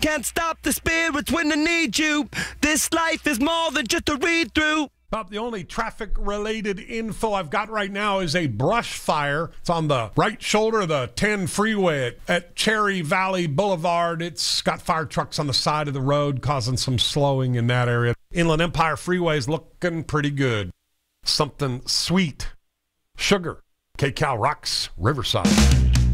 Can't stop the spirits when they need you. This life is more than just a read-through. Bob, the only traffic-related info I've got right now is a brush fire. It's on the right shoulder of the 10 freeway at Cherry Valley Boulevard. It's got fire trucks on the side of the road causing some slowing in that area. Inland Empire Freeway is looking pretty good. Something sweet. Sugar. KCal Rocks, Riverside.